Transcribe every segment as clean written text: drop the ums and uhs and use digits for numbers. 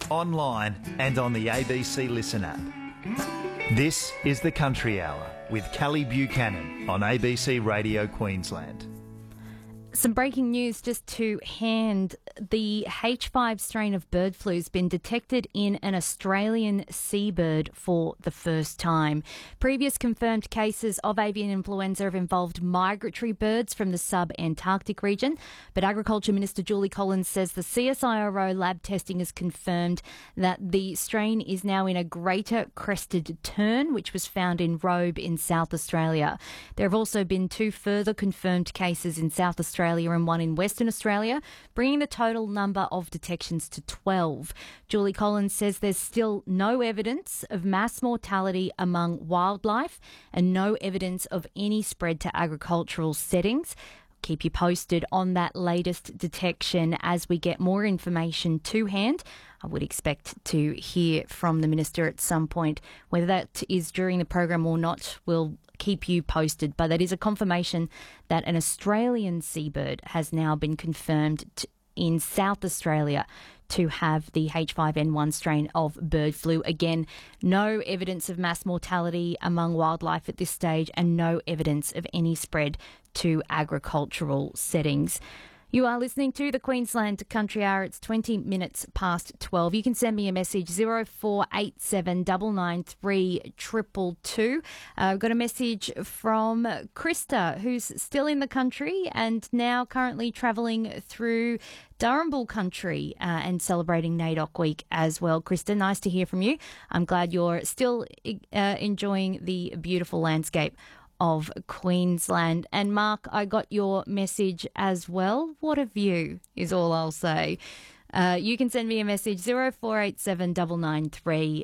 online and on the ABC Listen app. This is The Country Hour with Callie Buchanan on ABC Radio Queensland. Some breaking news just to hand. The H5 strain of bird flu has been detected in an Australian seabird for the first time. Previous confirmed cases of avian influenza have involved migratory birds from the sub-Antarctic region, but Agriculture Minister Julie Collins says the CSIRO lab testing has confirmed that the strain is now in a greater crested tern, which was found in Robe in South Australia. There have also been 2 further confirmed cases in South Australia and 1 in Western Australia, bringing the total number of detections to 12. Julie Collins says there's still no evidence of mass mortality among wildlife and no evidence of any spread to agricultural settings. Keep you posted on that latest detection as we get more information to hand. I would expect to hear from the Minister at some point. Whether that is during the program or not, we'll keep you posted. But that is a confirmation that an Australian seabird has now been confirmed in South Australia to have the H5N1 strain of bird flu. Again, no evidence of mass mortality among wildlife at this stage and no evidence of any spread to agricultural settings. You are listening to the Queensland Country Hour. It's 20 minutes past 12. You can send me a message, 0487 993 222. I've got a message from Krista, who's still in the country and now currently travelling through Durrumbul country and celebrating NAIDOC week as well. Krista, nice to hear from you. I'm glad you're still enjoying the beautiful landscape of Queensland. And Mark, I got your message as well. What a view is all I'll say. You can send me a message, 0487 993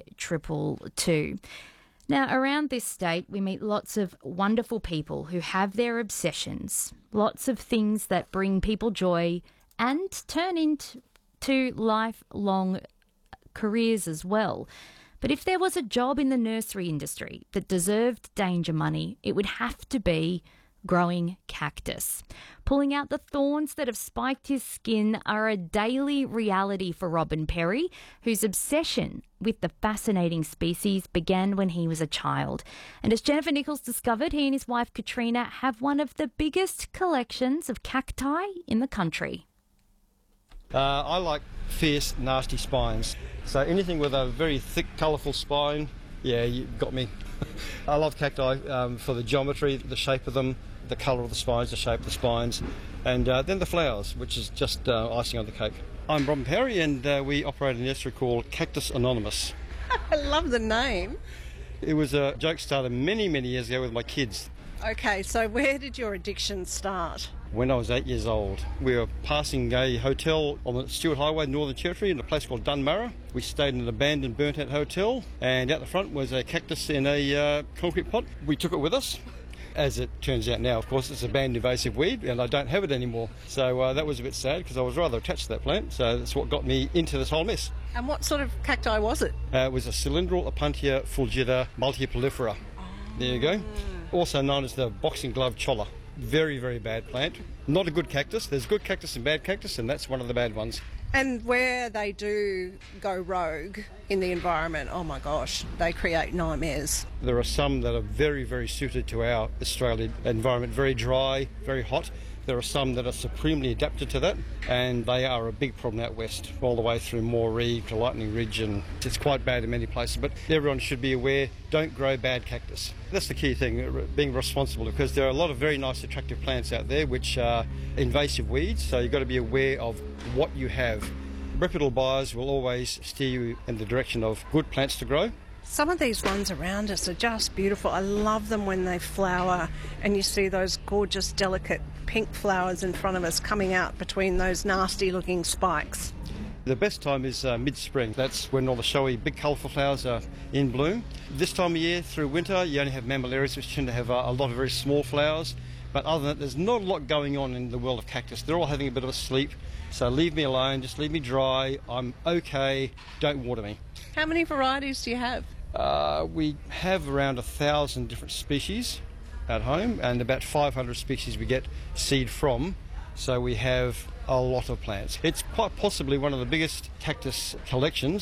222. Now, around this state, we meet lots of wonderful people who have their obsessions, lots of things that bring people joy and turn into lifelong careers as well. But if there was a job in the nursery industry that deserved danger money, it would have to be growing cactus. Pulling out the thorns that have spiked his skin are a daily reality for Robin Perry, whose obsession with the fascinating species began when he was a child. And as Jennifer Nichols discovered, he and his wife Katrina have one of the biggest collections of cacti in the country. I like fierce, nasty spines. So anything with a very thick, colourful spine, yeah, you got me. I love cacti for the geometry, the shape of them, the colour of the spines, the shape of the spines, and then the flowers, which is just icing on the cake. I'm Robin Perry, and we operate a nursery called Cactus Anonymous. I love the name. It was a joke started many, many years ago with my kids. Okay, so where did your addiction start? When I was 8 years old, we were passing a hotel on the Stewart Highway, Northern Territory, in a place called Dunmurra. We stayed in an abandoned, burnt-out hotel, and out the front was a cactus in a concrete pot. We took it with us. As it turns out now, of course, it's a banned invasive weed, and I don't have it anymore. So that was a bit sad, because I was rather attached to that plant, so that's what got me into this whole mess. And what sort of cacti was it? It was a Cylindral Opuntia fulgida multiprolifera. There you go. Also known as the boxing glove cholla. Very, very bad plant. Not a good cactus. There's good cactus and bad cactus, and that's one of the bad ones. And where they do go rogue in the environment, oh my gosh, they create nightmares. There are some that are very, very suited to our Australian environment, very dry, very hot. There are some that are supremely adapted to that, and they are a big problem out west, all the way through Moree to Lightning Ridge, and it's quite bad in many places. But everyone should be aware, don't grow bad cactus. That's the key thing, being responsible, because there are a lot of very nice, attractive plants out there which are invasive weeds, so you've got to be aware of what you have. Reputable buyers will always steer you in the direction of good plants to grow. Some of these ones around us are just beautiful. I love them when they flower and you see those gorgeous, delicate pink flowers in front of us coming out between those nasty-looking spikes. The best time is mid-spring. That's when all the showy, big, colourful flowers are in bloom. This time of year, through winter, you only have mammillarias, which tend to have a lot of very small flowers. But other than that, there's not a lot going on in the world of cactus. They're all having a bit of a sleep. So leave me alone, just leave me dry. I'm okay, don't water me. How many varieties do you have? We have around 1,000 different species at home, and about 500 species we get seed from. So we have a lot of plants. It's quite possibly one of the biggest cactus collections